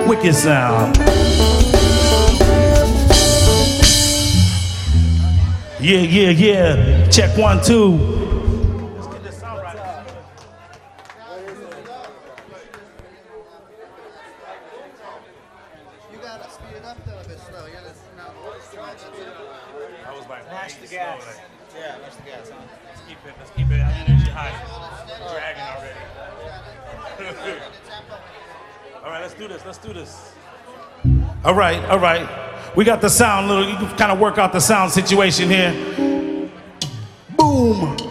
wicked sound. Yeah. Check 1, 2. Let's get this sound right. You gotta speed it up a little bit slow. You gotta I was like, Mash the gas. Yeah, mash the gas. Let's keep it energy high. Dragging already. All right, let's do this. All right. We got the sound, you can kind of work out the sound situation here. Boom.